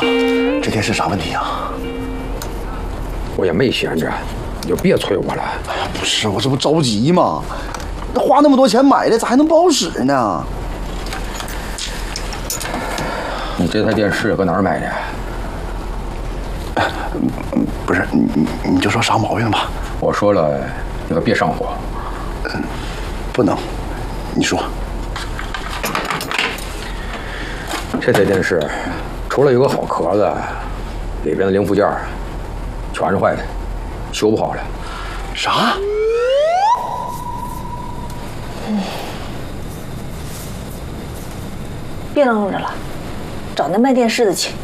这件事啥问题啊？ 我也没闲着，你就别催我了。 哎呀，不是，我这不着急吗？那花那么多钱买的，咋还能不好使呢？ 你这台电视搁哪儿买的？ 不是，你就说啥毛病吧。 我说了，你可别上火。 不能，你说。 这台电视除了有个好壳子，里边的零部件全是坏的，修不好了。 啥？ 别愣着了，找那卖电视的去。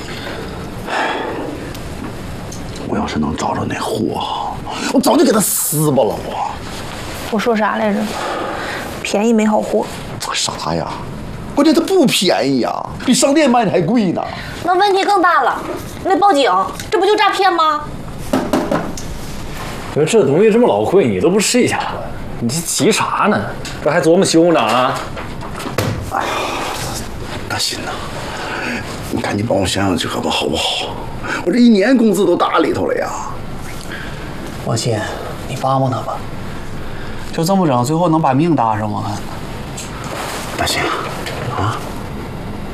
我要是能找着那货，我早就给他撕巴了。 我说啥来着？便宜没好货。 啥呀？关键它不便宜呀，比商店卖的还贵呢。 那问题更大了，你得报警，这不就诈骗吗？ 不是这东西这么老贵，你都不试一下子，你这急啥呢？这还琢磨修呢啊？ 哎呀，大新呐，你赶紧帮我想想这可不好不好？我这1年工资都打里头了呀。 王鑫，你帮帮他吧，就这么整，最后能把命搭上吗？ 大新啊。